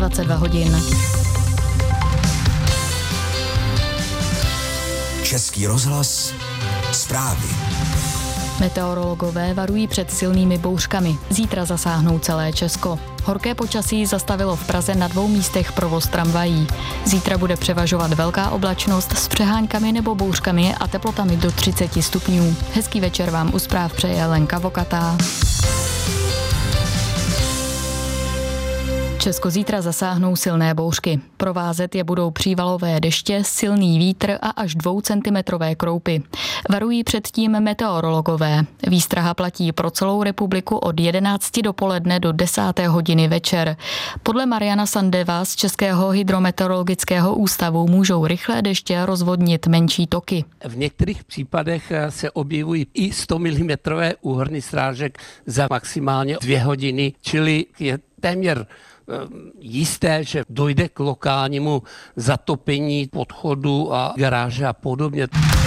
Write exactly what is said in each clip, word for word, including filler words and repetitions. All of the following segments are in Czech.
dvacet dva hodin. Český rozhlas, zprávy. Meteorologové varují před silnými bouřkami. Zítra zasáhnou celé Česko. Horké počasí zastavilo v Praze na dvou místech provoz tramvají. Zítra bude převažovat velká oblačnost s přeháňkami nebo bouřkami a teplotami do třicet stupňů. Hezký večer vám u zpráv přeje Lenka Vokatá. Česko zítra zasáhnou silné bouřky. Provázet je budou přívalové deště, silný vítr a až dvoucentimetrové kroupy. Varují předtím meteorologové. Výstraha platí pro celou republiku od jedenácti dopoledne do desáté hodiny večer. Podle Mariana Sandeva z Českého hydrometeorologického ústavu můžou rychlé deště rozvodnit menší toky. V některých případech se objevují i sto milimetrů úhrny srážek za maximálně dvě hodiny, čili je téměř jisté, že dojde k lokálnímu zatopení podchodu a garáže a podobně.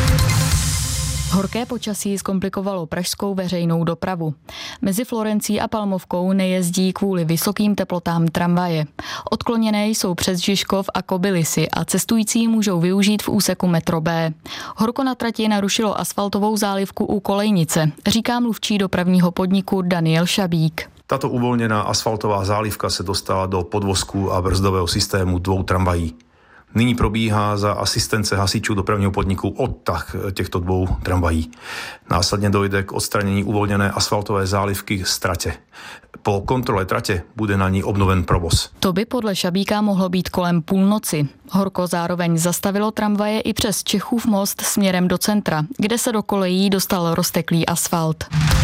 Horké počasí zkomplikovalo pražskou veřejnou dopravu. Mezi Florencí a Palmovkou nejezdí kvůli vysokým teplotám tramvaje. Odkloněné jsou přes Žižkov a Kobylisy a cestující můžou využít v úseku metro B. Horko na trati narušilo asfaltovou zálivku u Kolejnice, říká mluvčí dopravního podniku Daniel Šabík. Tato uvolněná asfaltová zálivka se dostala do podvozku a brzdového systému dvou tramvají. Nyní probíhá za asistence hasičů dopravního podniku odtah těchto dvou tramvají. Následně dojde k odstranění uvolněné asfaltové zálivky z tratě. Po kontrole tratě bude na ní obnoven provoz. To by podle Šabíka mohlo být kolem půlnoci. Horko zároveň zastavilo tramvaje i přes Čechův most směrem do centra, kde se do kolejí dostal rozteklý asfalt.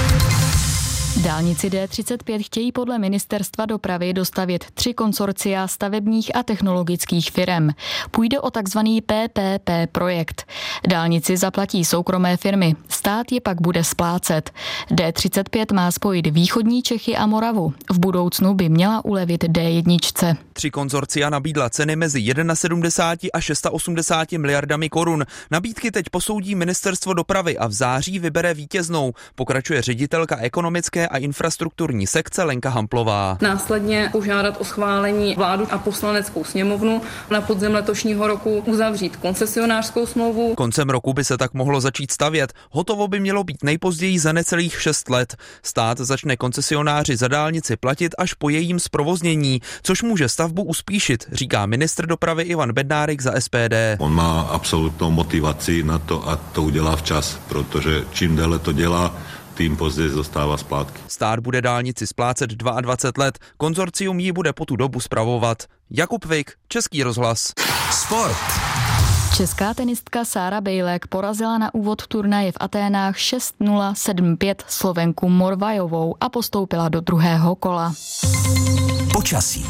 Dálnici D třicet pět chtějí podle ministerstva dopravy dostavět tři konsorcia stavebních a technologických firem. Půjde o takzvaný P P P projekt. Dálnici zaplatí soukromé firmy, stát je pak bude splácet. D třicet pět má spojit východní Čechy a Moravu. V budoucnu by měla ulevit D jedna. Tři konzorcia nabídla ceny mezi sedmdesáti jedna a osmdesáti šesti miliardami korun. Nabídky teď posoudí ministerstvo dopravy a v září vybere vítěznou, pokračuje ředitelka ekonomické a infrastrukturní sekce Lenka Hamplová. Následně požádat o schválení vládu a poslaneckou sněmovnu, na podzim letošního roku uzavřít koncesionářskou smlouvu. Koncem roku by se tak mohlo začít stavět. Hotovo by mělo být nejpozději za necelých šest let. Stát začne koncesionáři za dálnici platit až po jejím zprovoznění, což může stavbu uspíšit, říká ministr dopravy Ivan Bednárik za S P D. On má absolutnou motivaci na to, a to udělá včas, protože čím déle to dělá, tím později dostává splátky. Stát bude dálnici splácet dvacet dva let, konzorcium ji bude po tu dobu spravovat. Jakub Vik, Český rozhlas. Sport. Česká tenistka Sára Bejlek porazila na úvod turnaje v Aténách šest nula sedm pět Slovenku Morvajovou a postoupila do druhého kola. Počasí.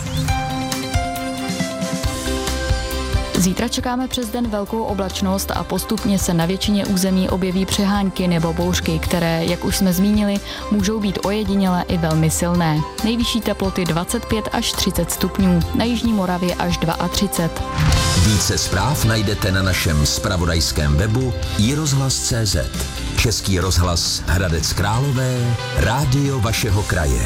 Zítra čekáme přes den velkou oblačnost a postupně se na většině území objeví přehánky nebo bouřky, které, jak už jsme zmínili, můžou být ojedinělé i velmi silné. Nejvyšší teploty dvacet pět až třicet stupňů, na jižní Moravě až třicet dva. Více zpráv najdete na našem zpravodajském webu i rozhlas tečka cé zet. Český rozhlas Hradec Králové, rádio vašeho kraje.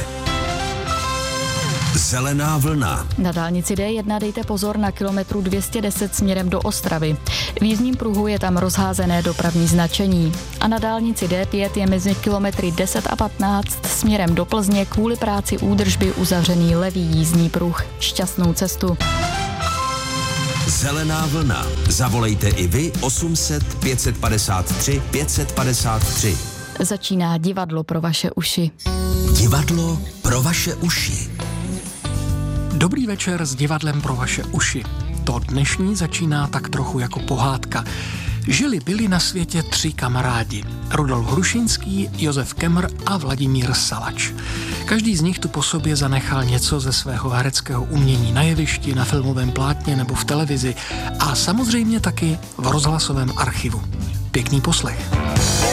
Zelená vlna. Na dálnici D jedna dejte pozor na kilometru dvě stě deset směrem do Ostravy. V jízdním pruhu je tam rozházené dopravní značení. A na dálnici D pět je mezi kilometry deset a patnáct směrem do Plzně kvůli práci údržby uzavřený levý jízdní pruh. Šťastnou cestu. Zelená vlna. Zavolejte i vy osm set pět padesát tři pět padesát tři. Začíná divadlo pro vaše uši. Divadlo pro vaše uši. Dobrý večer s divadlem pro vaše uši. To dnešní začíná tak trochu jako pohádka. Žili byli na světě tři kamarádi. Rudolf Hrušinský, Josef Kemr a Vladimír Salač. Každý z nich tu po sobě zanechal něco ze svého hereckého umění na jevišti, na filmovém plátně nebo v televizi a samozřejmě taky v rozhlasovém archivu. Pěkný poslech.